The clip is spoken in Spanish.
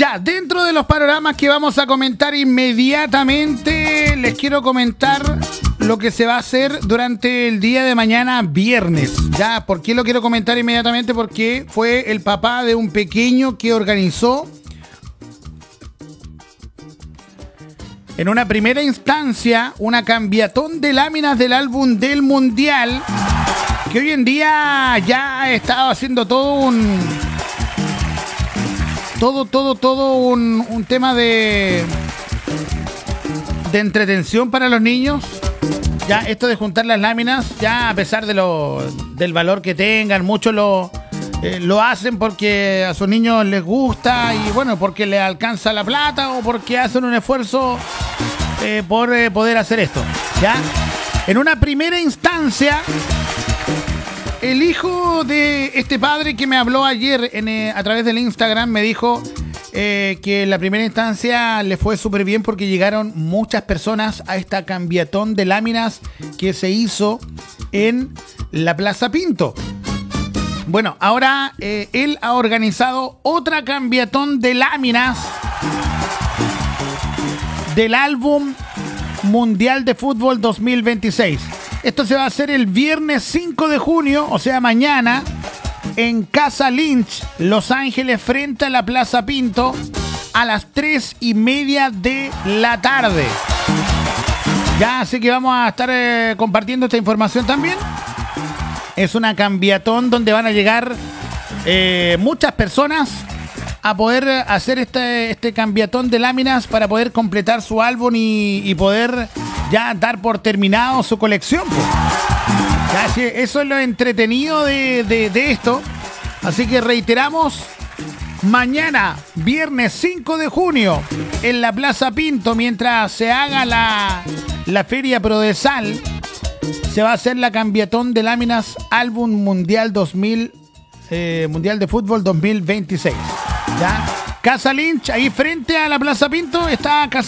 Ya, dentro de los panoramas que vamos a comentar inmediatamente, les quiero comentar lo que se va a hacer durante el día de mañana viernes. Ya, ¿por qué lo quiero comentar inmediatamente? Porque fue el papá de un pequeño que organizó en una primera instancia una cambiatón de láminas del álbum del Mundial, que hoy en día ya ha estado haciendo todo un tema de entretención para los niños. Ya esto de juntar las láminas, ya a pesar del valor que tengan, muchos lo hacen porque a sus niños les gusta y bueno, porque les alcanza la plata o porque hacen un esfuerzo por poder hacer esto. Ya, en una primera instancia, el hijo de este padre que me habló ayer a través del Instagram me dijo que en la primera instancia le fue súper bien porque llegaron muchas personas a esta cambiatón de láminas que se hizo en la Plaza Pinto. Bueno, ahora él ha organizado otra cambiatón de láminas del álbum Mundial de Fútbol 2026. Esto se va a hacer el viernes 5 de junio, o sea, mañana, en Casa Lynch, Los Ángeles, frente a la Plaza Pinto, a las 3:30 de la tarde. Ya, así que vamos a estar compartiendo esta información también. Es una cambiatón donde van a llegar muchas personas a poder hacer este cambiatón de láminas para poder completar su álbum y poder ya dar por terminado su colección. Ya, eso es lo entretenido de esto. Así que reiteramos, mañana, viernes 5 de junio, en la Plaza Pinto, mientras se haga la Feria Prodesal, se va a hacer la cambiatón de láminas álbum Mundial Mundial de Fútbol 2026. ¿Ya? Casa Lynch, ahí frente a la Plaza Pinto, está Casa